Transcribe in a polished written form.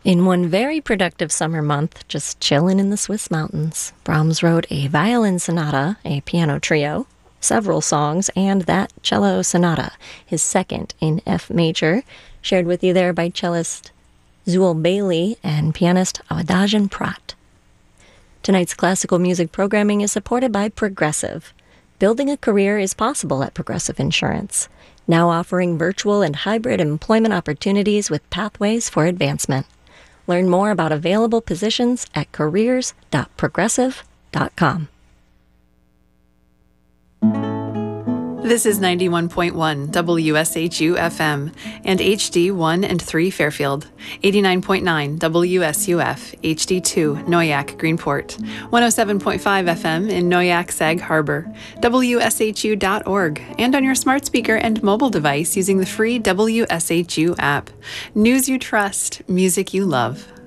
In one very productive summer month, just chillin' in the Swiss mountains, Brahms wrote a violin sonata, a piano trio, several songs, and that cello sonata, his second in F major, shared with you there by cellist Zuul Bailey and pianist Avadajan Prat. Tonight's classical music programming is supported by Progressive. Building a career is possible at Progressive Insurance, now offering virtual and hybrid employment opportunities with pathways for advancement. Learn more about available positions at careers.progressive.com. This is 91.1 WSHU FM and HD 1 and 3 Fairfield, 89.9 WSUF HD 2 Noyak Greenport, 107.5 FM in Noyak Sag Harbor, WSHU.org, and on your smart speaker and mobile device using the free WSHU app. News you trust, music you love.